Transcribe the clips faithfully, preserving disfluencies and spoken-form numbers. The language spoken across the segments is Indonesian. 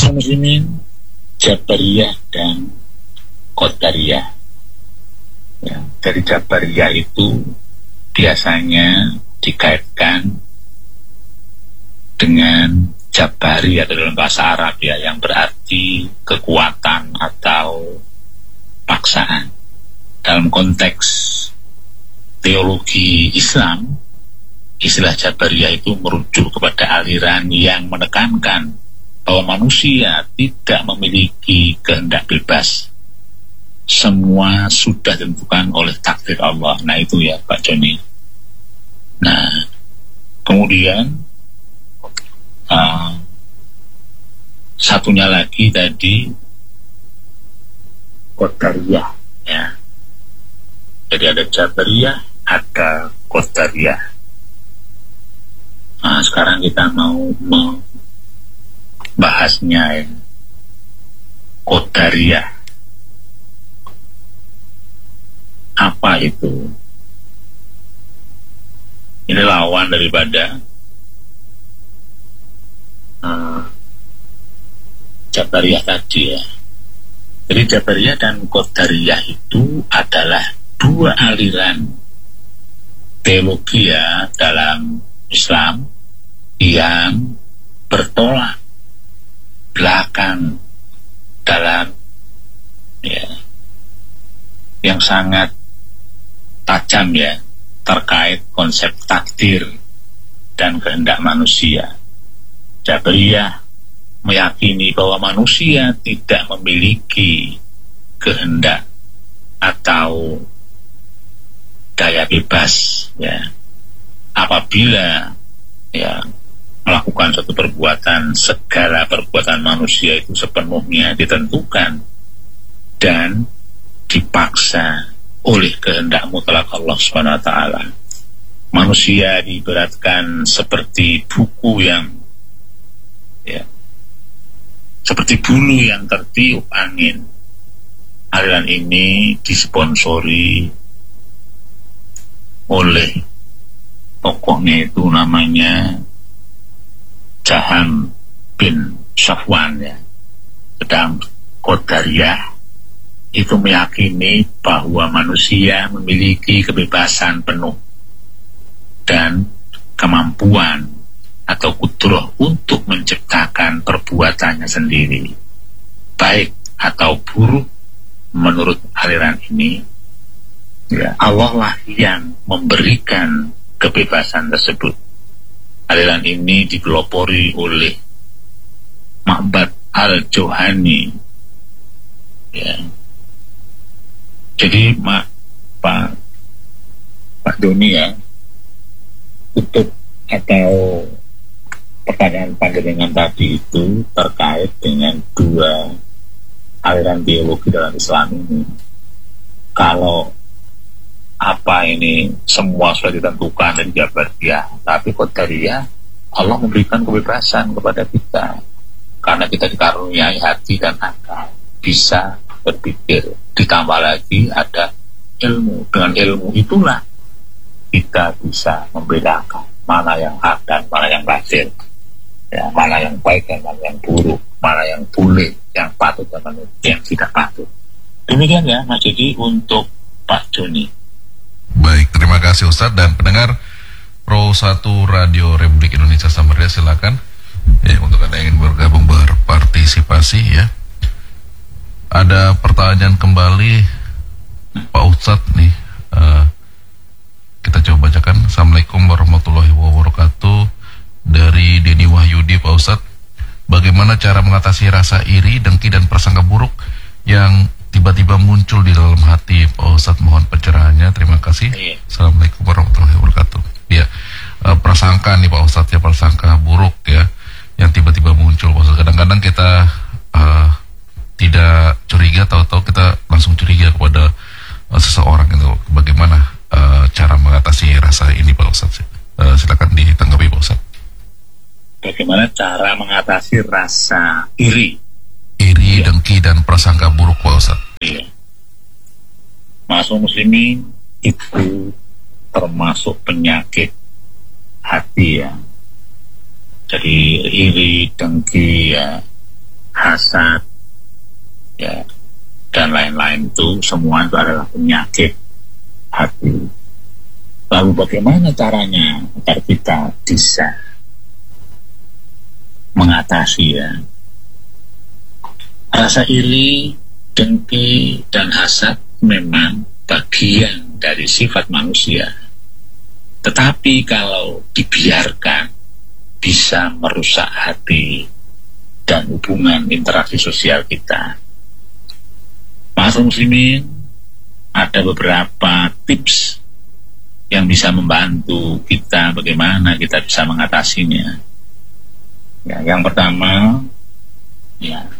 Ma'asyiral muslimin, Jabariyah dan Qadariyah. Ya, dari Jabariyah itu biasanya dikaitkan dengan Jabari atau dalam bahasa Arab ya, yang berarti kekuatan atau paksaan. Dalam konteks teologi Islam, istilah Jabariyah itu merujuk kepada aliran yang menekankan bahwa manusia tidak memiliki kehendak bebas. Semua sudah ditentukan oleh takdir Allah. Nah itu ya Pak Joni. Nah kemudian uh, satunya lagi tadi Qadariyah ya. Jadi ada Jabariyah, ada Qadariyah. Nah sekarang kita mau membahasnya ya. Qadariyah apa itu? Ini lawan daripada uh, Jabariyah tadi ya. Jadi Jabariyah dan Qadariyah itu adalah dua aliran teologi ya dalam Islam yang bertolak belakang dalam ya, yang sangat tajam ya terkait konsep takdir dan kehendak manusia. Jabariyah meyakini bahwa manusia tidak memiliki kehendak atau daya bebas ya. Apabila ya melakukan suatu perbuatan, segala perbuatan manusia itu sepenuhnya ditentukan dan dipaksa oleh kehendak mutlak Allah subhanahu wa taala. Manusia diibaratkan seperti buku yang ya, seperti bulu yang tertiup angin. Aliran ini disponsori oleh tokohnya itu namanya Jaham bin Safwan ya. Sedang Qadariyah itu meyakini bahwa manusia memiliki kebebasan penuh dan kemampuan atau kudrah untuk menciptakan perbuatannya sendiri, baik atau buruk. Menurut aliran ini ya, Allah lah yang memberikan kebebasan tersebut. Aliran ini dipelopori oleh Ma'bad al-Johani ya. Jadi Mak, Pak Pak Doni ya, tutup atau pertanyaan panjenengan tadi itu terkait dengan dua aliran teologi dalam Islam ini. Kalau apa ini semua sudah ditentukan dari Jabariyah, tapi Qadariyah Allah memberikan kebebasan kepada kita karena kita dikaruniai hati dan akal, bisa berpikir, ditambah lagi ada ilmu. Dengan ilmu itulah kita bisa membedakan mana yang hak dan mana yang batil ya, mana yang baik dan mana yang buruk, mana yang boleh, yang patut dan mana yang tidak patut. Demikian ya Mas Jadi untuk Pak Joni. Baik, terima kasih Ustadz dan pendengar Pro satu Radio Republik Indonesia Samarinda, silakan ya untuk Anda yang ingin bergabung berpartisipasi ya. Ada pertanyaan kembali Pak Ustadz nih, uh, kita coba bacakan. Assalamualaikum warahmatullahi wabarakatuh. Dari Denny Wahyudi. Pak Ustadz, bagaimana cara mengatasi rasa iri, dengki dan prasangka buruk yang tiba-tiba muncul di dalam hati? Pak Ustadz, mohon pencerahannya, terima kasih. Assalamualaikum warahmatullahi wabarakatuh. Ya, uh, prasangka nih Pak Ustadz ya, prasangka buruk ya yang tiba-tiba muncul. Pak Ustadz, kadang-kadang kita uh, tidak curiga, tahu-tahu kita langsung curiga kepada uh, seseorang itu. Bagaimana uh, cara mengatasi rasa ini Pak Ustadz? Uh, silakan ditanggapi Pak Ustadz. Bagaimana cara mengatasi rasa iri? Iri, ya, dengki dan prasangka buruk Pak Ustadz. Iya. Masuk muslimin itu termasuk penyakit hati ya. Jadi iri, dengki ya, hasad, ya, dan lain-lain itu semua itu adalah penyakit hati. Lalu bagaimana caranya agar kita bisa mengatasi ya rasa iri, dengki, dan hasad? Memang bagian dari sifat manusia, tetapi kalau dibiarkan bisa merusak hati dan hubungan interaksi sosial kita. Mas muslimin, ada beberapa tips yang bisa membantu kita bagaimana kita bisa mengatasinya. Ya, yang pertama, ya,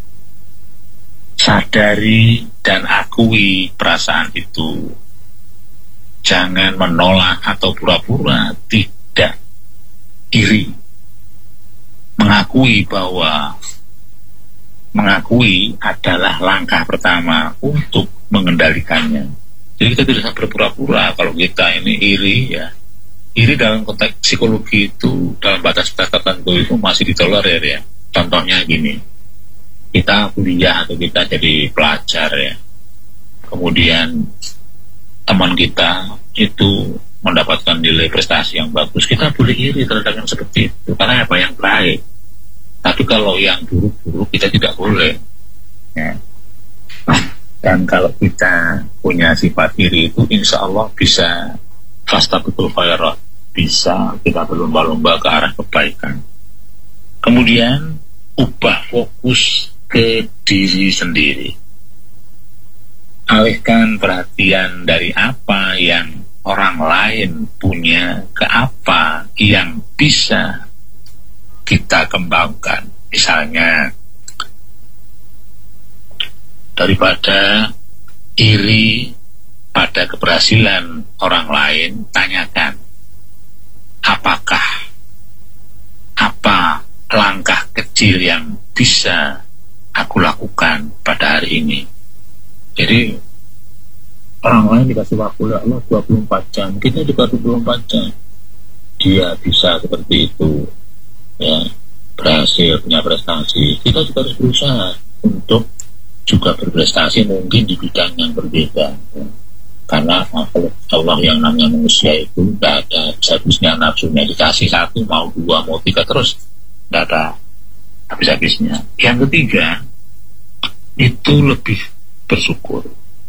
sadari dan akui perasaan itu. Jangan menolak atau pura-pura tidak iri. Mengakui bahwa mengakui adalah langkah pertama untuk mengendalikannya. Jadi kita tidak usah berpura-pura kalau kita ini iri, ya. Iri dalam konteks psikologi itu dalam batas-batas tertentu itu masih ditolerir ya. Contohnya gini, kita kuliah atau kita jadi pelajar ya, kemudian teman kita itu mendapatkan nilai prestasi yang bagus, kita boleh iri terhadap yang seperti itu karena apa yang baik. Tapi kalau yang buruk-buruk kita tidak boleh ya. Dan kalau kita punya sifat iri itu insya Allah bisa fastabiqul khairat, bisa kita berlomba-lomba ke arah kebaikan. Kemudian ubah fokus ke diri sendiri. Alihkan perhatian dari apa yang orang lain punya ke apa yang bisa kita kembangkan. Misalnya, daripada iri pada keberhasilan orang lain, tanyakan apakah apa langkah kecil yang bisa aku lakukan pada hari ini. Jadi orang lain dikasih waktu oleh Allah dua puluh empat jam, kita juga dua puluh empat jam. Dia bisa seperti itu ya, berhasil punya prestasi. Kita juga harus berusaha untuk juga berprestasi mungkin di bidang yang berbeda ya. Karena Allah yang namanya manusia itu tidak ada habisnya nafsunya, dikasih satu mau dua mau tiga terus tidak ada habis-habisnya. Yang ketiga itu lebih bersyukur.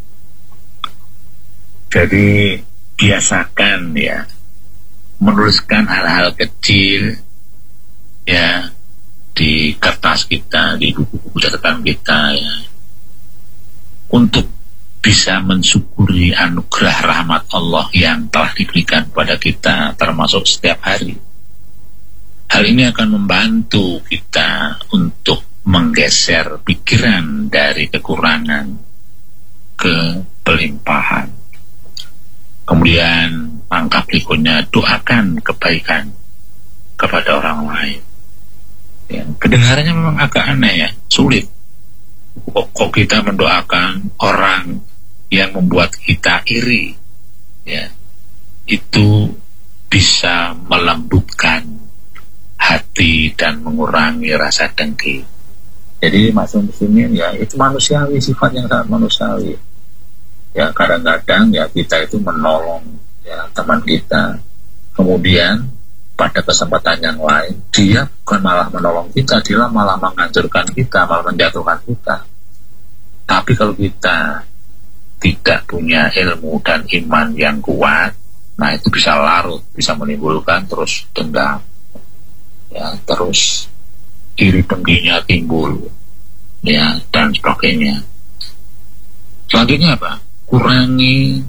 Jadi biasakan ya menuliskan hal-hal kecil ya di kertas kita, di buku-buku catatan kita ya, untuk bisa mensyukuri anugerah rahmat Allah yang telah diberikan kepada kita termasuk setiap hari. Hal ini akan membantu kita untuk menggeser pikiran dari kekurangan ke pelimpahan. Kemudian langkah berikutnya, doakan kebaikan kepada orang lain. Ya, kedengarannya memang agak aneh ya, sulit. Kok, kok kita mendoakan orang yang membuat kita iri, ya, itu bisa melembutkan hati dan mengurangi rasa dengki. Jadi maksud muslimin ya itu manusiawi, sifat yang sangat manusiawi. Ya kadang-kadang ya kita itu menolong ya teman kita, kemudian pada kesempatan yang lain dia bukan malah menolong kita, dia malah menghancurkan kita, malah menjatuhkan kita. Tapi kalau kita tidak punya ilmu dan iman yang kuat, nah itu bisa larut, bisa menimbulkan terus dendam ya, terus iri dengkinya timbul ya, dan sebagainya. Selanjutnya apa? Kurangi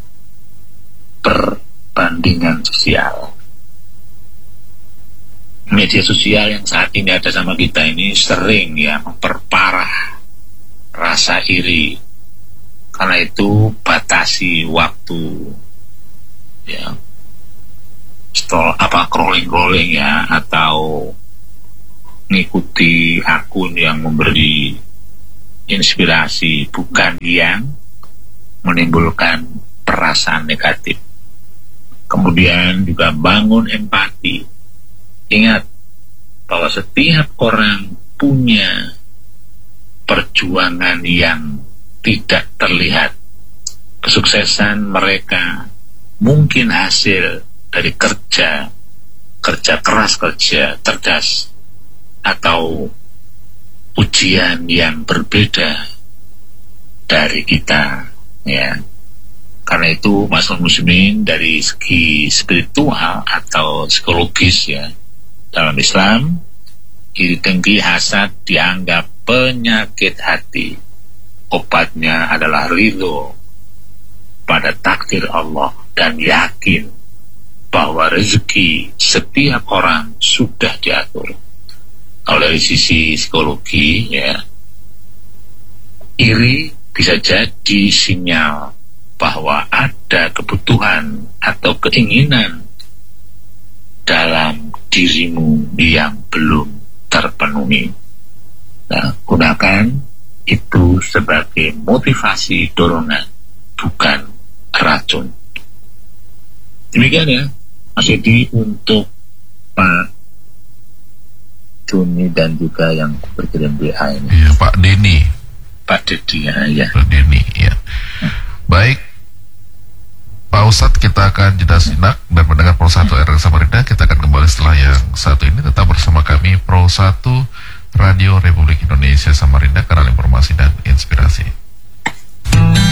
perbandingan sosial. Media sosial yang saat ini ada sama kita ini sering ya memperparah rasa iri. Karena itu batasi waktu ya, stol apa scrolling-scrolling ya, atau ngikuti akun yang memberi inspirasi, bukan yang menimbulkan perasaan negatif. Kemudian juga bangun empati. Ingat bahwa setiap orang punya perjuangan yang tidak terlihat. Kesuksesan mereka mungkin hasil dari kerja, kerja keras, kerja cerdas, atau ujian yang berbeda dari kita, ya. Karena itu, masalah muslimin, dari segi spiritual atau psikologis, ya, dalam Islam, iri dengki hasad dianggap penyakit hati. Obatnya adalah ridho pada takdir Allah dan yakin bahwa rezeki setiap orang sudah diatur. Kalau dari sisi psikologi, ya, iri bisa jadi sinyal bahwa ada kebutuhan atau keinginan dalam dirimu yang belum terpenuhi. Nah, gunakan itu sebagai motivasi dorongan, bukan racun. Demikian ya, Mas Edi, untuk Pak Joni dan juga yang berkirim W A ini. Iya, Pak Denny. Pak Dedi, ya, ya. Pak Denny, ya. Hmm. Baik, Pak Ustadz, kita akan jeda sinak dan mendengar Pro satu R R Samarinda. Kita akan kembali setelah yang satu ini. Tetap bersama kami, Pro satu Radio Republik Indonesia Samarinda, kanal informasi dan inspirasi.